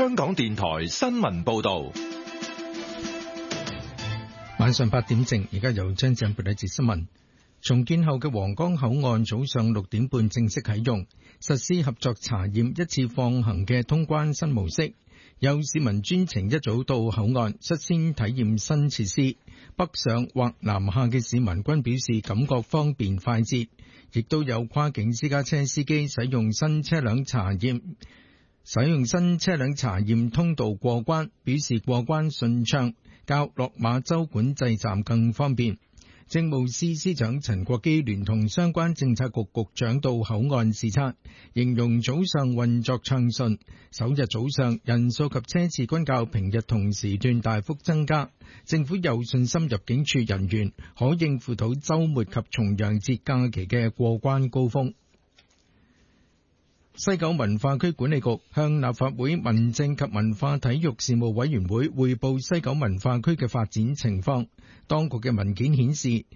香港電台新聞報道。 晚上8點正，而家由張正報道一節新聞。重建後嘅皇崗口岸早上6點半正式啟用，實施合作查驗一次放行嘅通關新模式。有市民專程一早到口岸，率先體驗新設施。北上或南下嘅市民均表示感覺方便快捷，亦都有跨境私家車司機使用新車輛查驗通道過關，表示過關順暢，較落馬洲管制站更方便。政務司司長陳國基聯同相關政策局局長到口岸視察，形容早上運作暢順，首日早上人數及車次均較平日同時段大幅增加，政府有信心入境處人員可應付到週末及重陽節假期嘅過關高峰。西九文化區管理局向立法會民政及文化體育事務委員會匯報西九文化區嘅發展情況。當局嘅文件顯示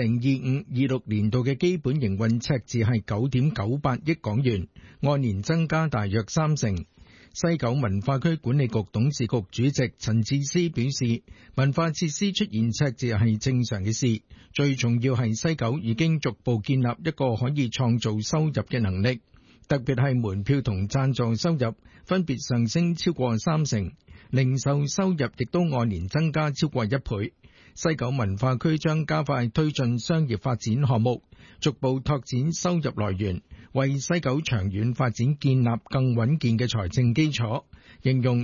，2025-26年度嘅基本營運赤字係9.98億港元，按年增加大約30%。西九文化區管理局董事局主席陳智思表示，文化設施出現赤字係正常嘅事，最重要係西九已經逐步建立一個可以創造收入嘅能力。特別係門票同贊助收入分別上升超過30%，零售收入亦都按年增加超過1倍。西九文化區將加快推進商業發展項目，逐步拓展收入來源，為西九長遠發展建立更穩健嘅財政基礎。形容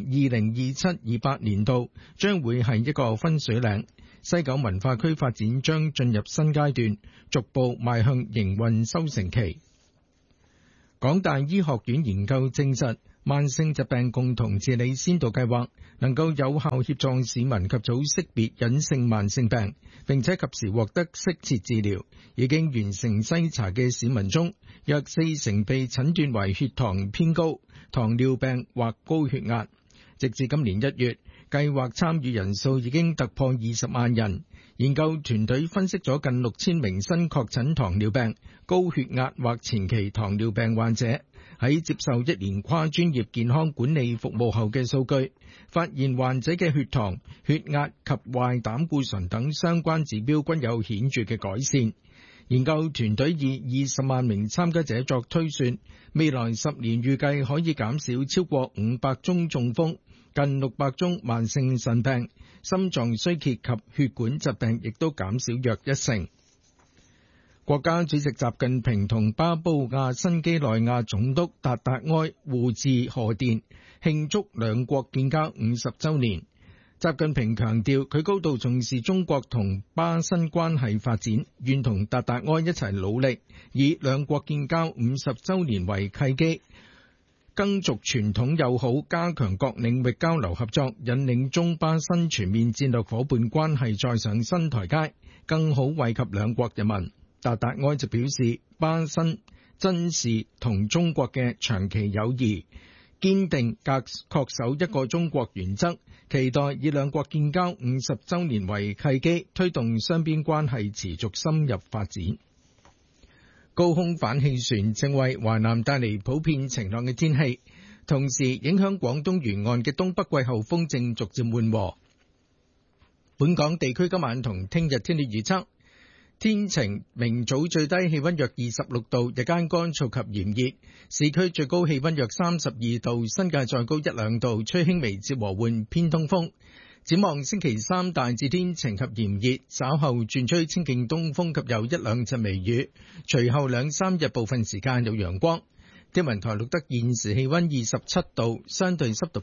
2027-28年度將會係一個分水嶺，西九文化區發展將進入新階段，逐步邁向營運收成期。港大醫學院研究證實，慢性疾病共同治理先導計劃能夠有效協助市民及早識別隱性慢性病，並且及時獲得適切治療。已經完成篩查嘅市民中，約40%被診斷為血糖偏高、糖尿病或高血壓。直至今年1月，計劃參與人數已經突破20萬人。研究團隊分析咗近6000名新確診糖尿病、高血壓或前期糖尿病患者喺接受1年跨專業健康管理服務後嘅數據，發現患者嘅血糖、血壓及壞膽固醇等相關指標均有顯著嘅改善。研究團隊以20萬名參加者作推算，未來10年預計可以減少超過500宗中風，近600宗慢性腎病、心臟衰竭及血管疾病亦都減少約1成。國家主席習近平同巴布亞新畿內亞總督達達埃互致賀電，慶祝兩國建交50週年。習近平強調，佢高度重視中國同巴新關係發展，願同達達埃一齊努力，以兩國建交50週年為契機，更續傳統友好，加強各領域交流合作，引領中巴新全面戰略夥伴關係再上新台階，更好惠及兩國人民。達達埃就表示，巴新珍視同中國嘅長期友誼，堅定恪守一個中國原則，期待以兩國建交50週年為契機，推動雙邊關係持續深入發展。高空反氣旋正為華南帶嚟普遍晴朗嘅天氣，同時影響廣東沿岸嘅東北季候風正逐漸緩和。本港地區今晚同聽日天氣預測，天晴，明早最低氣溫約26度，日間乾燥及炎熱，市區最高氣溫約32度，新界再高1-2度，吹輕微至和緩偏東風。展望星期三大致天晴及炎熱，稍後轉吹清勁東風及有1-2陣微雨，隨後2-3日部分時間有陽光。天文台錄得現時氣溫27度，相對濕度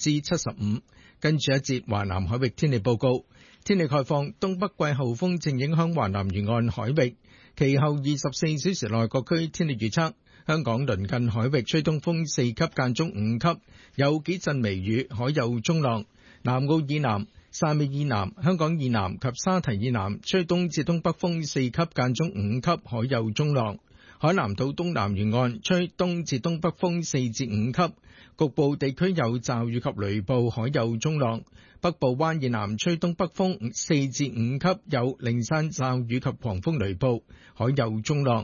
75%。跟住一節華南海域天氣報告。天氣概況，東北季候風正影響華南沿岸海域，其後24小時內各區天氣預測，香港鄰近海域吹東風4級間中5級，有幾陣微雨，海有中浪。南澳以南、汕尾以南、香港以南及沙堤以南吹東至東北風4級間中5級，海有中浪。海南島東南沿岸吹東至東北風4至5級，局部地區有驟雨及雷暴，海有中浪。北部灣以南吹東北風4至5級，有零散驟雨及狂風雷暴，海有中浪。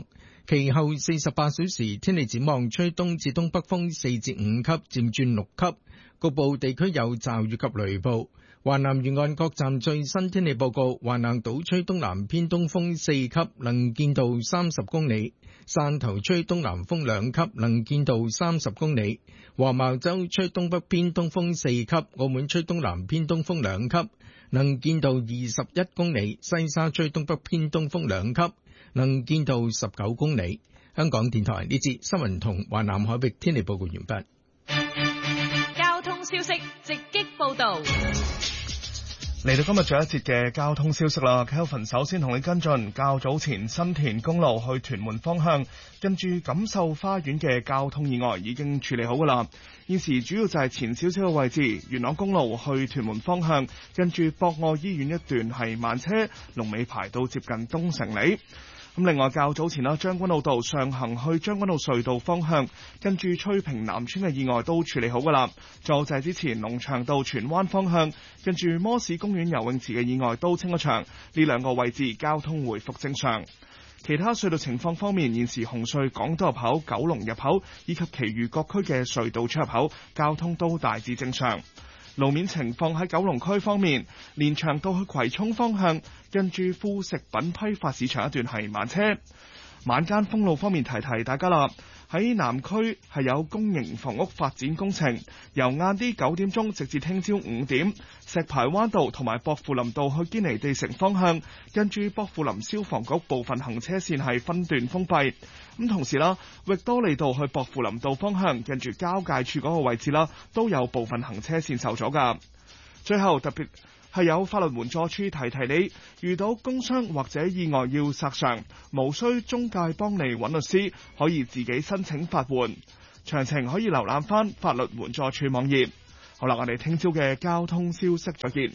其後48小時天氣展望，吹東至東北風4至5級，漸轉6級，局部地區有驟雨及雷暴。華南沿岸各站最新天氣報告：華南島吹東南偏東風4級，能見度30公里；汕頭吹東南風2級，能見度30公里；黃茅洲吹東北偏東風4級，澳門吹東南偏東風2級，能見度21公里；西沙吹東北偏東風2級，能見度19公里。香港電台呢節新聞同華南海域天氣報告完畢。 交通消息直擊報道。 嚟到今日最後一節嘅交通消息啦 ，Kelvin 首先同你跟進，較早前新田公路去屯門方向，跟住錦繡花園嘅交通意外已經處理好噶啦。現時主要就係前少少嘅位置，元朗公路去屯門方向，跟住博愛醫院一段係慢車，龍尾排到接近東城里。咁另外較早前啦，將軍澳道上行去將軍澳隧道方向，跟住翠屏南村嘅意外都處理好噶啦。再就係之前龍翔道荃灣方向，跟住摩士公園游泳池嘅意外都清咗場，呢兩個位置交通回復正常。其他隧道情況方面，現時紅隧港島入口、九龍入口以及其餘各區嘅隧道出入口交通都大致正常。路面情況喺九龍區方面，連翔道去葵涌方向，跟住副食品批發市場一段係慢車。晚間封路方面提提大家啦，喺南區係有公營房屋發展工程，由晏啲9點鐘直至聽朝5點，石排灣道同埋薄扶林道去堅尼地城方向，跟住薄扶林消防局部分行車線係分段封閉。咁同時啦，域多利道去薄扶林道方向，跟住交界處嗰個位置啦，都有部分行車線受阻㗎。最後特別係有法律援助處提提你，遇到工傷或者意外要索償，無需中介幫你揾律師，可以自己申請法援。詳情可以瀏覽翻法律援助處網頁。好啦，我哋聽朝嘅交通消息再見。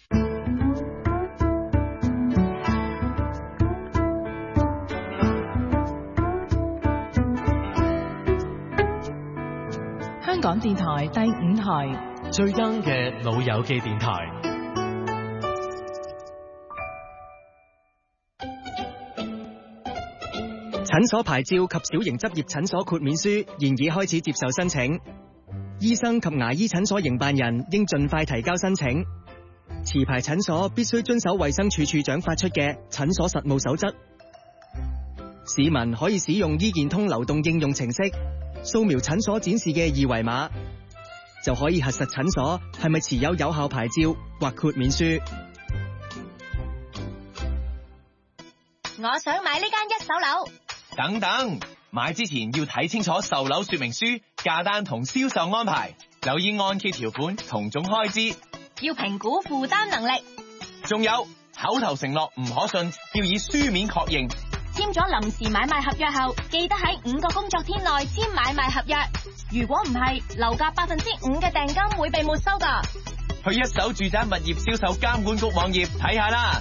香港電台第5台最 young 嘅老友記電台。 診所牌照及小型執業診所豁免書現已開始接受申請，醫生及牙醫診所營辦人應盡快提交申請。持牌診所必須遵守衛生署署長發出嘅診所實務守則。市民可以使用醫健通流動應用程式，掃描診所展示嘅二維碼，就可以核實診所係咪持有有效牌照或豁免書。 我想買呢間一手樓。 等等，買之前要睇清楚售樓說明書、價單同銷售安排，留意按揭條款同總開支， 要評估負擔能力。 仲有口頭承諾唔可信，要以書面確認。 簽咗臨時買賣合約後，記得喺5個工作天內簽買賣合約。如果唔係，樓價5%嘅訂金會被沒收㗎。 去一手住宅物業銷售監管局網頁睇下啦。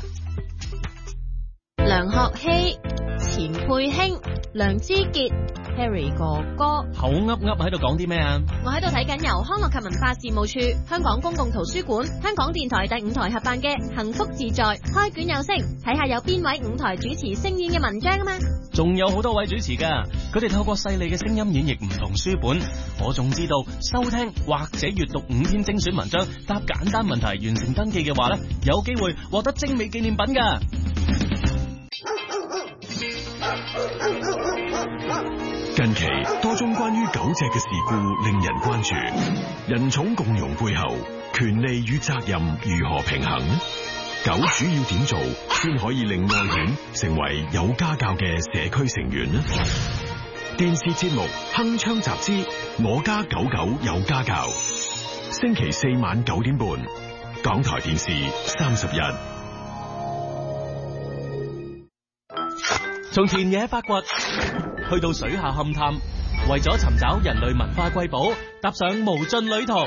梁學希、錢佩興、梁之傑、Harry 哥哥， 口噏噏喺度講啲咩啊？ 我喺度睇緊由康樂及文化事務處、香港公共圖書館、香港電台第5台合辦嘅幸福自在開卷有聲，睇下有邊位5台主持聲演嘅文章啊嘛。 仲有好多位主持噶，佢哋透過細膩嘅聲音演繹唔同書本。我仲知道收聽或者閱讀5篇精選文章，答簡單問題完成登記嘅話呢，有機會獲得精美紀念品噶。 近期多宗關於狗隻嘅事故令人關注，人寵共融背後，權利與責任如何平衡？狗主要點做先可以令愛犬成為有家教嘅社區成員呢？電視節目《鏗鏘集之我家狗狗有家教》，星期4晚9點半，港台電視31。 從田野發掘，去到水下勘探，為咗尋找人類文化瑰寶，踏上無盡旅途。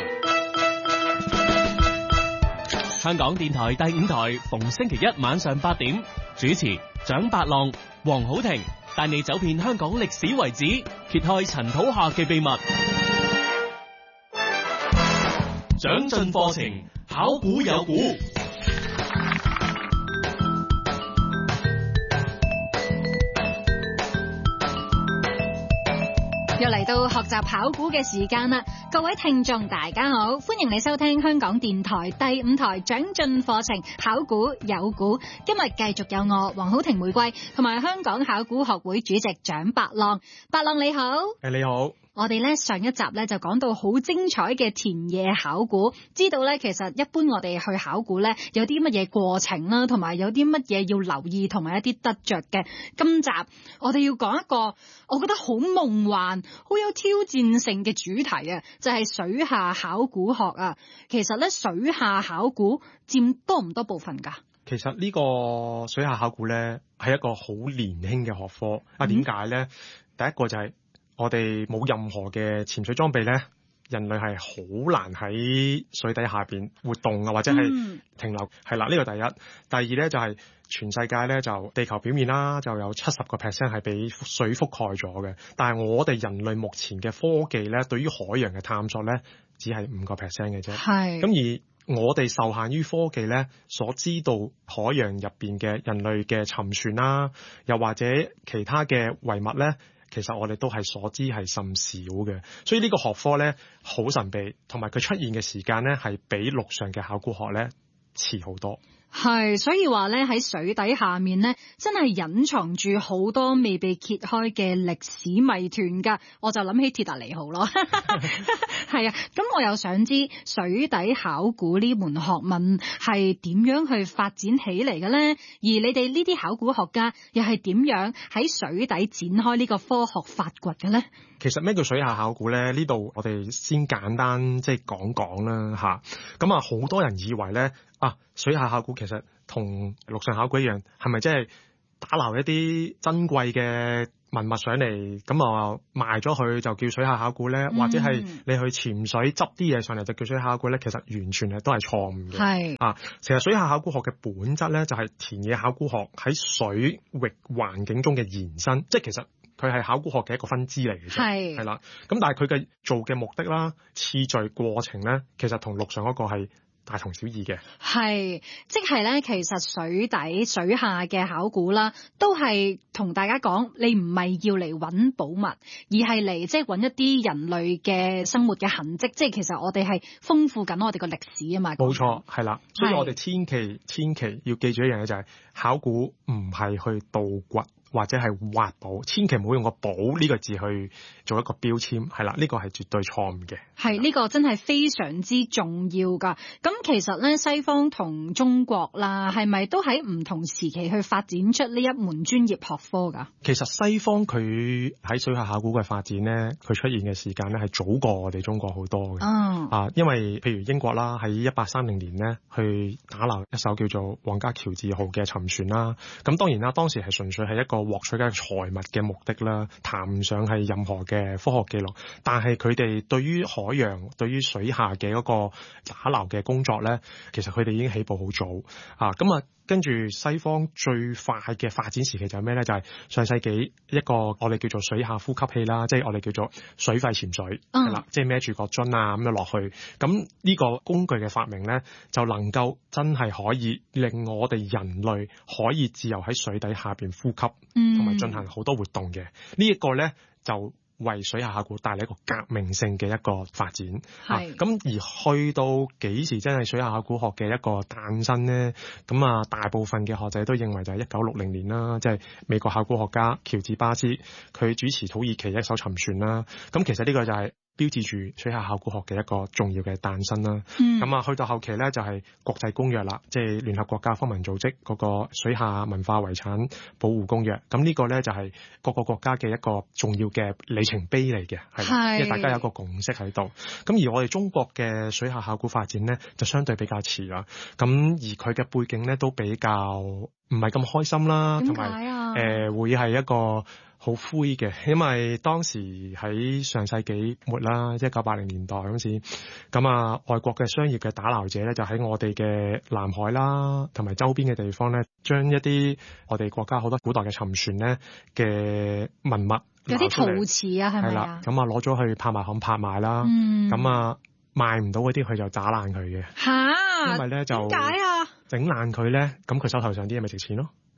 香港電台第5台逢星期1晚上8點，主持蔣伯浪、黃好婷，帶你走遍香港歷史遺址，揭開塵土下嘅秘密。長進課程，考古有古。 又嚟到學習考古嘅時間啦！各位聽眾大家好，歡迎你收聽香港電台第5台長進課程考古有古。今日繼續有我黃好婷玫瑰同埋香港考古學會主席蔣伯浪。伯浪你好。 你好。 我哋咧上一集咧就講到好精彩嘅田野考古，知道咧其實一般我哋去考古咧有啲乜嘢過程啦，同埋有啲乜嘢要留意，同埋一啲得着嘅。今集我哋要講一個我覺得好夢幻、好有挑戰性嘅主題啊，就係水下考古學啊。其實咧水下考古佔多唔多部分㗎？ 其實呢個水下考古咧係一個好年輕嘅學科啊。點解咧？第一個就係我哋冇任何嘅潛水裝備咧，人類係好難喺水底下邊活動啊，或者係停留。係啦，呢個第一。第二咧就係全世界咧就地球表面啦，就有70% 係被水覆蓋咗嘅。但係我哋人類目前嘅科技咧，對於海洋嘅探索咧，只係5% 嘅啫。係。咁而我哋受限於科技咧，所知道海洋入邊嘅人類嘅沉船啦，又或者其他嘅遺物咧，其實我哋都係所知係甚少嘅，所以呢個學科咧好神秘，同埋佢出現嘅時間咧係比陸上嘅考古學咧遲好多。 係，所以話咧喺水底下面咧，真係隱藏住好多未被揭開嘅歷史謎團㗎。我就諗起鐵達尼號咯。係啊，咁我又想知水底考古呢門學問係點樣去發展起嚟嘅咧？而你哋呢啲考古學家又係點樣喺水底展開呢個科學發掘嘅咧？ 其實咩叫水下考古咧？呢度我哋先簡單即係講講啦嚇。咁啊，好多人以為咧水下考古其實同陸上考古一樣，係咪即係打撈一啲珍貴嘅文物上嚟，咁啊賣咗佢就叫水下考古咧？或者係你去潛水執啲嘢上嚟就叫水下考古咧？其實完全係都係錯誤嘅。係其實水下考古學嘅本質咧，就係田野考古學喺水域環境中嘅延伸，即係其實佢係考古學嘅一個分支嚟嘅啫。係啦，咁但係佢嘅做嘅目的啦、次序、過程咧，其實同陸上嗰個係大同小異嘅。係，即係咧，其實水底水下嘅考古啦，都係同大家講，你唔係要嚟揾寶物，而係嚟即係揾一啲人類嘅生活嘅痕跡，即係其實我哋係豐富緊我哋個歷史啊嘛。冇錯，係啦，所以我哋千祈要記住一樣嘢，就係考古唔係去盜掘或者係挖寶，千祈唔好用個寶呢個字去做一個標籤，係啦，呢個係絕對錯誤嘅。係，呢個真係非常之重要噶。咁其實咧，西方同中國啦，係咪都喺唔同時期去發展出呢一門專業學科噶？其實西方佢喺水下考古嘅發展咧，佢出現嘅時間咧係早過我哋中國好多嘅。因為譬如英國啦，喺1830年咧去打撈一艘叫做皇家喬治號嘅沉船啦。咁當然啦，當時係純粹係一個獲取嘅財物嘅目的啦，談唔上係任何嘅科學記錄。但係佢哋對於海洋、對於水下嘅嗰個打撈嘅工作咧，其實佢哋已經起步好早。咁跟住西方最快嘅發展時期就係咩咧？就係上世紀一個我哋叫做水下呼吸器啦，即係我哋叫做水肺潛水，係啦，即係孭住個樽啊咁樣落去。咁呢個工具嘅發明咧，就能夠真係可以令我哋人類可以自由喺水底下邊呼吸，同埋進行好多活動嘅。呢一個咧就為水下考古帶嚟一個革命性嘅一個發展。係咁而去到幾時真係水下考古學嘅一個誕生呢？咁大部分嘅學者都認為就係1960年啦，即係美國考古學家喬治巴斯佢主持土耳其一艘沉船啦。咁其實呢個就係標誌住水下考古學嘅一個重要嘅誕生啦。去到後期咧就係國際公約啦，即係聯合國教科文組織嗰個水下文化遺產保護公約。咁呢個咧就係各個國家嘅一個重要嘅里程碑嚟嘅，係因為大家有一個共識喺度。咁而我哋中國嘅水下考古發展咧就相對比較遲啦。咁而佢嘅背景咧都比較唔係咁開心啦，同埋會係一個好灰嘅，因為當時喺上世紀末啦，1980年代嗰時，外國嘅商業嘅打撈者咧，就喺我哋嘅南海啦，同埋周邊嘅地方咧，將一啲我哋國家好多古代嘅沉船咧嘅文物，有啲陶瓷啊，係咪啊？咁攞咗去拍賣行拍賣啦，賣唔到嗰啲佢就打爛佢嘅。嚇！因為咧就點解啊？整爛佢咧，咁佢手頭上啲嘢咪值錢咯。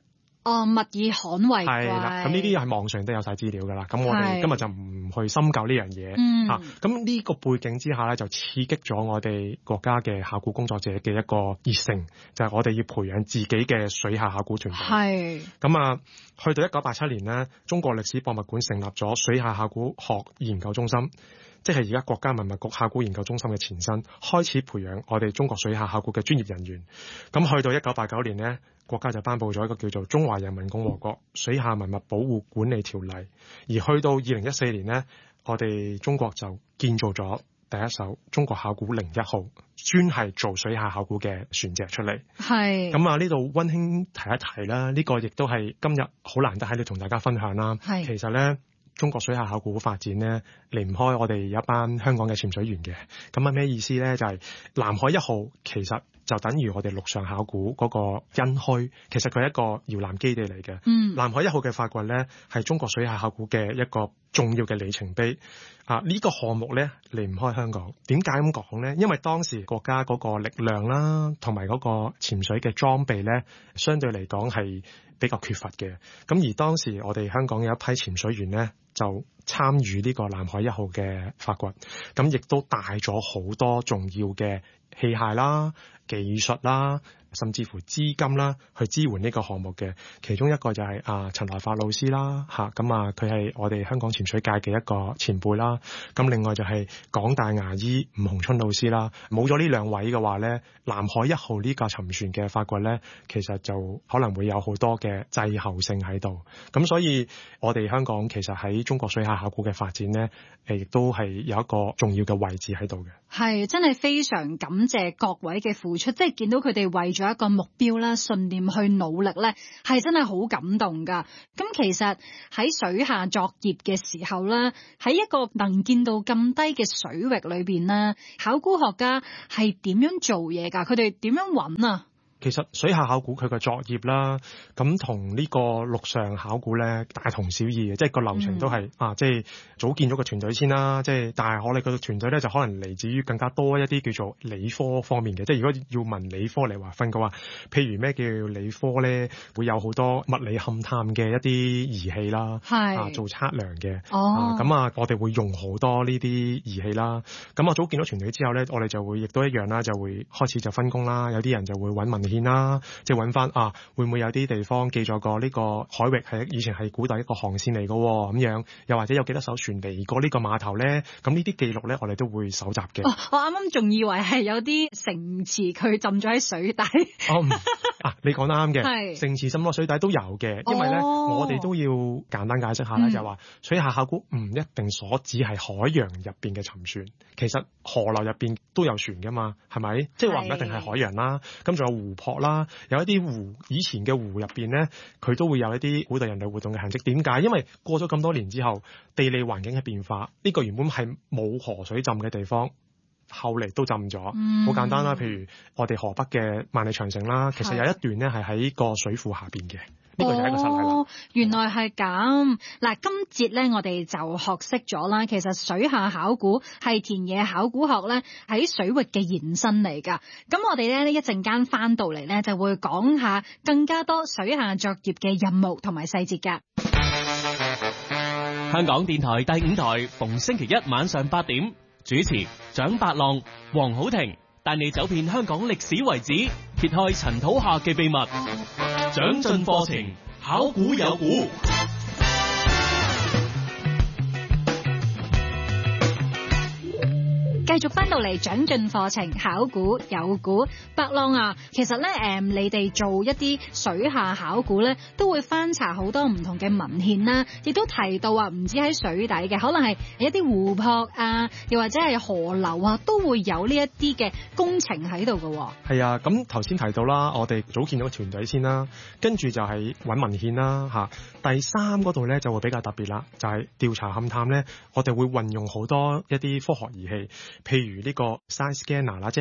物以罕為貴。 係啦，咁呢啲係網上都有晒資料㗎啦。咁我哋今日就唔去深究呢樣嘢。咁呢個背景之下咧，就刺激咗我哋國家嘅考古工作者嘅一個熱誠，就係我哋要培養自己嘅水下考古團隊。 係。 咁啊，去到1987年呢，中國歷史博物館成立咗水下考古學研究中心，即係而家國家文物局考古研究中心嘅前身，開始培養我哋中國水下考古嘅專業人員。咁去到1989年呢，國家就頒布咗一個叫做《中華人民共和國水下文物保護管理條例》，而去到2014年呢，我哋中國就建造咗第一艘中國考古01號，專係做水下考古嘅船隻出嚟。 係。 咁啊，呢度溫馨提一提啦，呢個亦都係今日好難得喺度同大家分享啦。 係。 其實呢，中國水下考古發展呢，離唔開我哋有一班香港嘅潛水員嘅。咁啊，咩意思呢？就係南海1號其實就等於我哋陸上考古嗰個殷墟，其實佢係一個搖籃基地嚟嘅。南海1號嘅發掘呢，係中國水下考古嘅一個重要嘅里程碑。呢個項目呢，離唔開香港。點解咁講呢？因為當時國家嗰個力量啦，同埋嗰個潛水嘅裝備呢，相對嚟講係比較缺乏嘅。咁而當時我哋香港有一批潛水員呢，就參與呢個南海1號嘅發掘，咁亦都帶咗好多重要嘅器械啦、技術啦，甚至乎資金啦，去支援呢個項目嘅。其中一個就係陳來發老師啦，咁佢係我哋香港潛水界嘅一個前輩啦。咁另外就係港大牙醫吳洪春老師啦。冇咗呢兩位嘅話呢，南海1號呢架沉船嘅發掘呢，其實就可能會有好多嘅滯後性喺度。咁所以我哋香港其實喺中國水下考古嘅發展呢，亦都係有一個重要嘅位置喺度嘅。 係，真係非常感謝各位嘅付出，即係見到佢哋為咗一個目標啦、信念去努力咧，係真係好感動噶。咁其實喺水下作業嘅時候咧，喺一個能見度咁低嘅水域裏邊咧，考古學家係點樣做嘢噶？佢哋點樣揾啊？ 其實水下考古佢嘅作業啦，咁同呢個陸上考古咧大同小異嘅，即係個流程都係即係組建咗個團隊先啦。即係但係我哋個團隊咧就可能嚟自於更加多一啲叫做理科方面嘅。即係如果要問理科嚟劃分嘅話，譬如咩叫理科咧，會有好多物理勘探嘅一啲儀器啦，做測量嘅。咁我哋會用好多呢啲儀器啦。咁我組建咗團隊之後咧，我哋就會亦都一樣啦，就會開始就分工啦。有啲人就會揾文獻啦，即係揾翻會唔會有啲地方記載過呢個海域係以前係古代一個航線嚟嘅咁樣，又或者有幾多艘船嚟過呢個碼頭咧？咁呢啲記錄咧，我哋都會搜集嘅。 我啱啱仲以為係有啲城池佢浸咗喺水底。 你講得啱嘅， 係城池浸落水底都有嘅，因為咧我哋都要簡單解釋下咧，就係話水下考古唔一定所指係海洋入邊嘅沉船，其實河流入邊都有船噶嘛，係咪？即係話唔一定係海洋啦，咁仲有湖泊啦，有一啲湖以前嘅湖入邊咧，佢都會有一啲古代人類活動嘅痕跡。點解？因為過咗咁多年之後，地理環境嘅變化，呢個原本係冇河水浸嘅地方，後嚟都浸咗。好簡單啦，譬如我哋河北嘅萬里長城啦，其實有一段咧係喺個水庫下邊嘅。呢個就係一個實例啦。 原來係咁。嗱，今節咧我哋就學識咗啦。其實水下考古係田野考古學咧喺水域嘅延伸嚟㗎。咁我哋咧一陣間翻到嚟咧就會講下更加多水下作業嘅任務同埋細節㗎。 香港電台第5台逢星期一晚上8點主持蔣伯浪、黃好婷帶你走遍香港歷史遺址，揭開塵土下嘅秘密。長進課程，考古有古。 繼續翻到嚟長進課程，考古有古。伯浪啊，其實咧你哋做一啲水下考古咧，都會翻查好多唔同嘅文獻啦，亦都提到唔止喺水底嘅，可能係一啲湖泊啊，又或者係河流啊，都會有呢一啲嘅工程喺度嘅。 係啊，咁頭先提到啦，我哋組建咗個團隊先啦，跟住就係揾文獻啦嚇。第3嗰度咧就會比較特別啦，就係調查勘探咧，我哋會運用好多一啲科學儀器。譬如呢個 side scanner 啦，即係咩咧？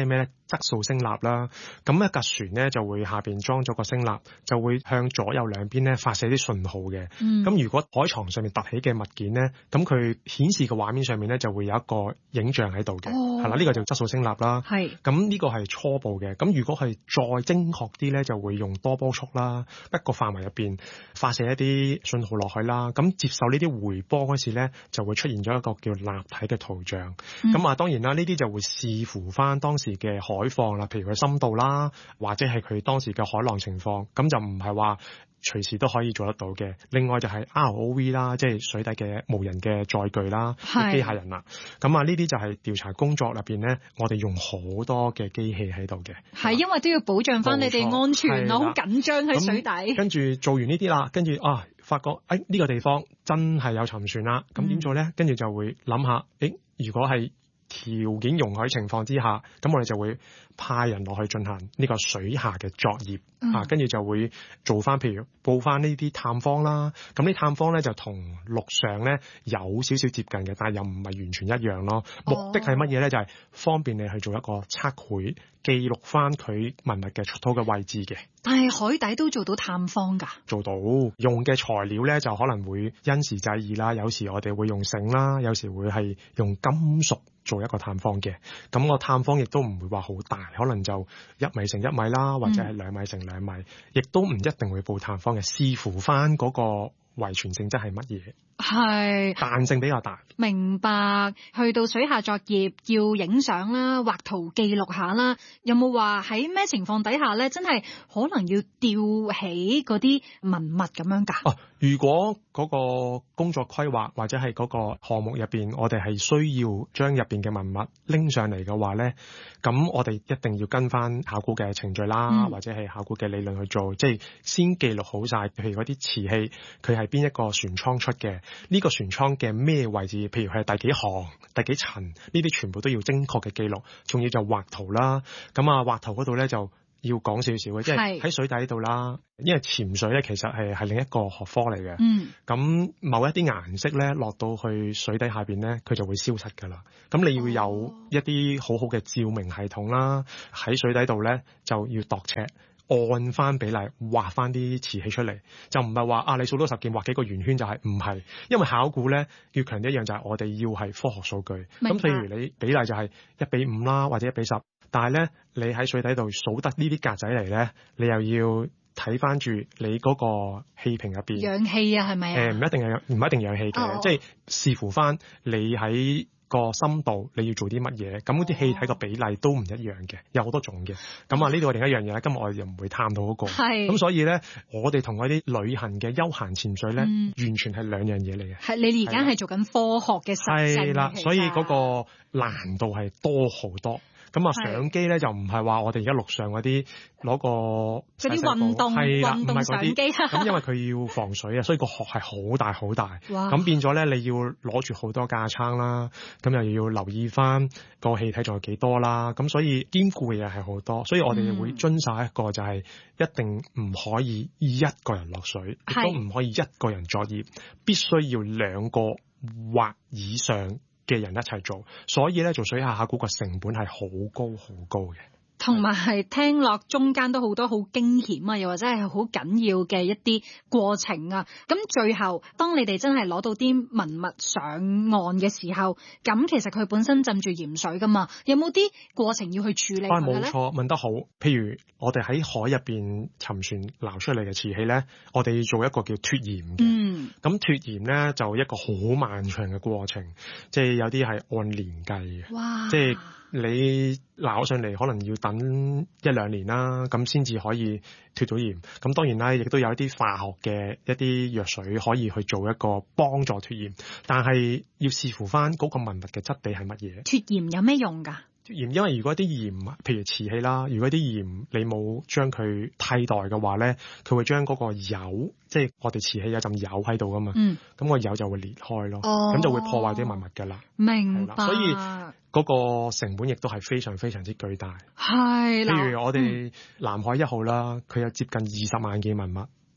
質素聲納啦。咁一架船咧就會下邊裝咗個聲納，就會向左右兩邊咧發射啲信號嘅。咁如果海床上面凸起嘅物件咧，咁佢顯示嘅畫面上面咧就會有一個影像喺度嘅，係啦，呢個就質素聲納啦。係。咁呢個係初步嘅。咁如果係再精確啲咧，就會用多波束啦，一個範圍入邊發射一啲信號落去啦。咁接受呢啲回波嗰時咧，就會出現咗一個叫立體嘅圖像。咁當然啦，呢啲就會視乎翻當時嘅海況啦，譬如佢深度啦，或者係佢當時嘅海浪情況，咁就唔係話隨時都可以做得到嘅。另外就係 ROV 啦，即係水底嘅無人嘅載具啦，機械人啦。咁呢啲就係調查工作入邊咧，我哋用好多嘅機器喺度嘅。係因為都要保障翻你哋安全咯，好緊張喺水底。跟住做完呢啲啦，跟住發覺呢個地方真係有沉船啦，咁點做咧？跟住就會諗下，如果係條件容許情況之下，咁我哋就會派人落去進行呢個水下嘅作業。跟住就會做翻，譬如報翻呢啲探方啦。咁呢探方咧就同陸上咧有少少接近嘅，但係又唔係完全一樣咯。目的係乜嘢咧？就係方便你去做一個測繪，記錄翻佢文物嘅出土嘅位置嘅。但係海底都做到探方㗎？做到，用嘅材料咧就可能會因時制宜啦。有時我哋會用繩啦，有時會係用金屬做一個探方嘅。咁個探方亦都唔會話好大，可能就1米乘1米啦，或者係2米乘2米，亦都唔一定會報探方嘅，視乎翻嗰個遺傳性質係乜嘢。係彈性比較大。明白。去到水下作業要影相啦，畫圖記錄下啦，有冇話喺咩情況底下咧，真係可能要吊起嗰啲文物咁樣㗎？如果嗰個工作規劃或者係嗰個項目入邊，我哋係需要將入邊嘅文物拎上嚟嘅話咧，咁我哋一定要跟翻考古嘅程序啦，或者係考古嘅理論去做，即係先記錄好晒，譬如嗰啲瓷器佢係邊一個船艙出嘅，呢個船艙嘅咩位置，譬如係第幾行、第幾層，呢啲全部都要精確嘅記錄，仲要就畫圖啦。咁畫圖嗰度咧就要講少少嘅，即係喺水底度啦。因為潛水咧其實係另一個學科嚟嘅。咁某一啲顏色咧落到去水底下邊咧，佢就會消失㗎啦。咁你要有一啲好好嘅照明系統啦，喺水底度咧就要度尺。按翻比例畫翻啲瓷器出嚟，就唔係話你數到10件畫幾個圓圈就係，唔係。因為考古咧要強調一樣就係我哋要係科學數據。咁譬如你比例就係1:5啦，或者1:10，但係咧你喺水底度數得呢啲格仔嚟咧，你又要睇翻住你嗰個氣瓶入邊氧氣啊，係咪啊？唔一定氧氣嘅，即係視乎翻你喺個深度你要做啲乜嘢，咁嗰啲氣體個比例都唔一樣嘅，有好多種嘅。咁呢度另一樣嘢咧，今日我哋就唔會探討嗰個。咁所以咧，我哋同嗰啲旅行嘅休閒潛水咧，完全係兩樣嘢嚟嘅。係你而家係做緊科學嘅實證。係啦，所以嗰個難度係多好多。咁相機咧就唔係話我哋而家陸上嗰啲攞個嗰啲運動相機，咁因為佢要防水啊，所以個殼係好大好大。咁變咗咧，你要攞住好多架撐啦，咁又要留意翻個氣體仲有幾多啦。咁所以兼顧嘅嘢係好多，所以我哋會遵守一個就係一定唔可以一個人落水，亦都唔可以一個人作業，必須要2個或以上嘅人一齊做，所以咧做水下考古個成本係好高好高嘅。同埋係聽落中間都好多好驚險啊，又或者係好緊要嘅一啲過程啊。咁最後當你哋真係攞到啲文物上岸嘅時候，咁其實佢本身浸住鹽水噶嘛，有冇啲過程要去處理佢咧？冇錯，問得好。譬如我哋喺海入邊沉船撈出嚟嘅瓷器咧，我哋要做一個叫脫鹽嘅。咁脫鹽咧就一個好漫長嘅過程，即係有啲係按年計嘅。哇！即係你撈上嚟可能要等1-2年啦，咁先至可以脫到鹽。咁當然啦，亦都有一啲化學嘅一啲藥水可以去做一個幫助脫鹽，但係要視乎翻嗰個文物嘅質地係乜嘢。脫鹽有咩用㗎？脫鹽，因為如果啲鹽，譬如瓷器啦，如果啲鹽你冇將佢替代嘅話咧，佢會將嗰個油，即係我哋瓷器有陣油喺度噶嘛，咁個油就會裂開咯，咁就會破壞啲文物㗎啦。明白。所以嗰個成本亦都係非常非常之巨大。係啦。譬如我哋南海1號啦，佢有接近20萬件文物。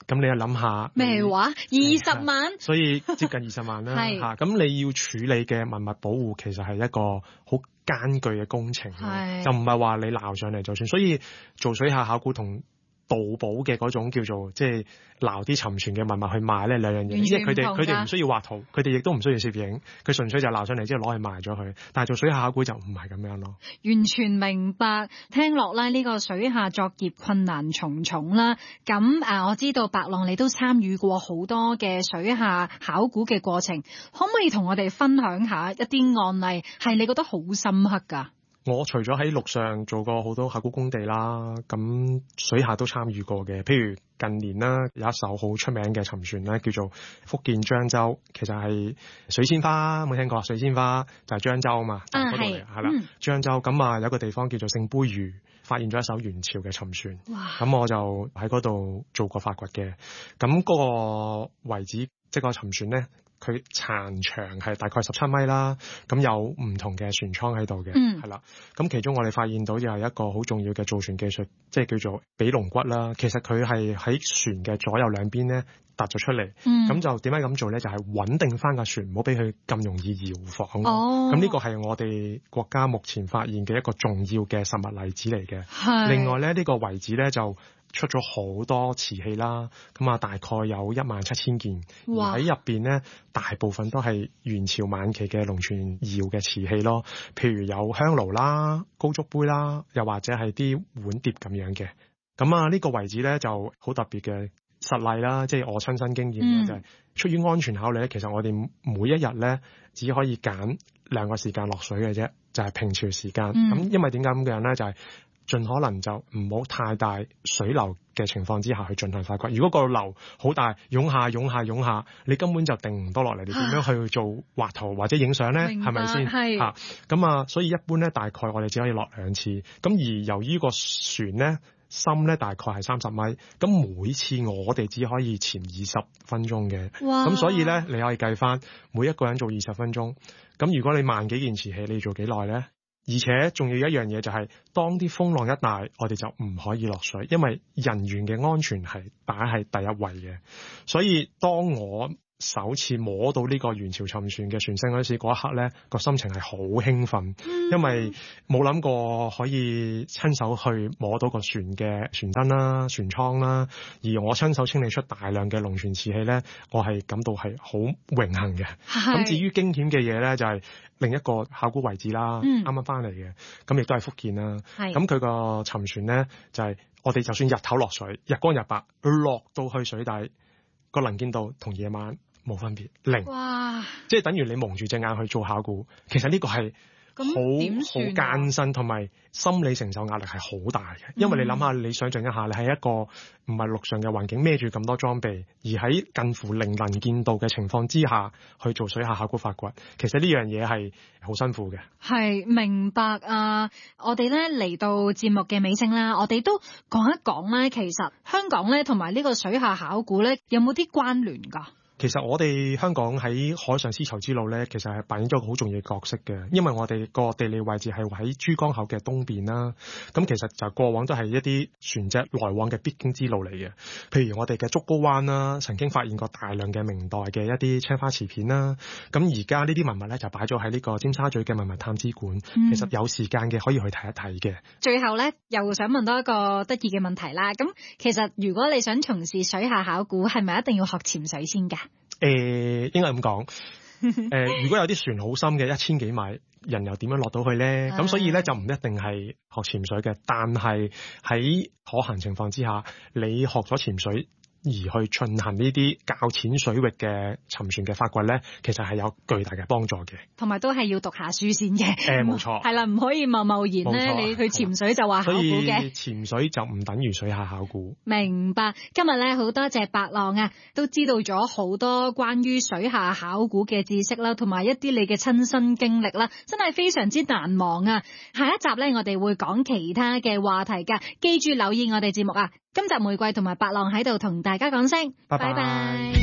咁你又諗下咩話？20萬， 所以接近20萬啦嚇。咁你要處理嘅文物保護其實係一個好艱巨嘅工程，就唔係話你撈上嚟就算。所以做水下考古同盜寶嘅嗰種叫做即係撈啲沉船嘅文物去賣咧，兩樣嘢，因為佢哋唔需要畫圖，佢哋亦都唔需要攝影，佢純粹就撈上嚟之後攞去賣咗佢。但係做水下考古就唔係咁樣咯。 完全明白，聽落咧呢個水下作業困難重重啦。咁我知道白浪你都參與過好多嘅水下考古嘅過程，可唔可以同我哋分享下一啲案例係你覺得好深刻㗎？ 我除咗喺陸上做過好多考古工地啦，咁水下都參與過嘅。譬如近年啦，有一艘好出名嘅沉船咧，叫做福建漳州，其實係水仙花，冇聽過？水仙花就係漳州啊嘛，嗰度嚟係啦，漳州咁啊，有一個地方叫做聖杯嶼，發現咗一艘元朝嘅沉船。咁我就喺嗰度做過發掘嘅。咁嗰個遺址，即係個沉船咧，佢殘長係大概17米啦，咁有唔同嘅船艙喺度嘅，係啦。咁其中我哋發現到就係一個好重要嘅造船技術，即係叫做比龍骨啦。其實佢係喺船嘅左右兩邊咧突咗出嚟，咁就點解咁做咧？就係穩定翻個船，唔好俾佢咁容易搖晃。咁呢個係我哋國家目前發現嘅一個重要嘅實物例子嚟嘅。另外咧，呢個遺址咧就出咗好多瓷器啦，咁啊大概有17000件，而喺入邊咧大部分都係元朝晚期嘅龍泉窯嘅瓷器咯，譬如有香爐啦、高足杯啦，又或者係啲碗碟咁樣嘅。咁啊呢個遺址咧就好特別嘅實例啦，即係我親身經驗就係出於安全考慮咧，其實我哋每一日咧只可以揀2個時間落水嘅啫，就係平潮時間。咁因為點解咁樣咧？就係盡可能就唔好太大水流嘅情況之下去進行發掘。如果個流好大，湧下，你根本就定唔多落嚟，你點樣去做畫圖或者影相咧？係咪先？係咁啊，所以一般咧，大概我哋只可以落2次。咁而由於個船咧深咧大概係30米，咁每次我哋只可以潛20分鐘嘅。咁所以咧，你可以計翻每一個人做20分鐘。咁如果你萬幾件瓷器，你要做幾耐咧？而且仲要一樣嘢就係，當啲風浪一大，我哋就唔可以落水，因為人員嘅安全係擺喺第一位嘅。所以當我首次摸到呢個元朝沉船嘅船身嗰時，嗰一刻咧個心情係好興奮，因為冇諗過可以親手去摸到個船嘅船燈啦、船艙啦，而我親手清理出大量嘅龍泉瓷器咧，我係感到係好榮幸嘅。咁至於驚險嘅嘢咧，就係另一個考古遺址啦，啱啱翻嚟嘅，咁亦都係福建啦。咁佢個沉船咧就係我哋就算日頭落水，日光日白落到去水底，個能見度同夜晚冇分別，0。哇！即係等於你蒙住隻眼去做考古，其實呢個係好艱辛，同埋心理承受壓力係好大嘅。因為你諗下，你想象一下，你喺一個唔係陸上嘅環境，孭住咁多裝備，而喺近乎零能見度嘅情況之下去做水下考古發掘，其實呢樣嘢係好辛苦嘅。係明白啊！我哋咧嚟到節目嘅尾聲啦，我哋都講一講咧，其實香港咧同埋呢個水下考古咧有冇啲關聯㗎？其實我哋香港喺海上絲綢之路咧，其實係扮演咗一個好重要嘅角色嘅，因為我哋個地理位置係喺珠江口嘅東邊啦。咁其實就過往都係一啲船隻來往嘅必經之路嚟嘅。譬如我哋嘅竹篙灣啦，曾經發現過大量嘅明代嘅一啲青花瓷片啦。咁而家呢啲文物咧就擺咗喺呢個尖沙咀嘅文物探知館。其實有時間嘅可以去睇一睇嘅。最後咧，又想問多一個得意嘅問題啦。咁其實如果你想從事水下考古，係咪一定要學潛水先㗎？應該咁講。如果有啲船好深嘅1000幾米，人又點樣落到去咧？咁所以咧就唔一定係學潛水嘅，但係喺可行情況之下，你學咗潛水而去進行呢啲較淺水域嘅沉船嘅發掘咧，其實係有巨大嘅幫助嘅。同埋都係要讀下書先嘅。冇錯。係啦，唔可以貿貿然咧，你去潛水就話考古嘅。所以潛水就唔等於水下考古。明白。今日咧好多謝白浪啊，都知道咗好多關於水下考古嘅知識啦，同埋一啲你嘅親身經歷啦，真係非常之難忘啊！下一集咧，我哋會講其他嘅話題㗎，記住留意我哋節目啊！今集玫瑰同埋白浪喺度同大家講聲，拜拜。